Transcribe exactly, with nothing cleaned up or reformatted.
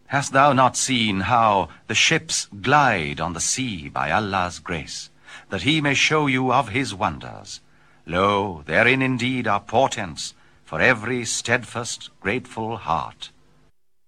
Hast thou not seen how the ships glide on the sea by Allah's grace, that he may show you of his wonders? Lo, therein indeed are portents for every steadfast, grateful heart.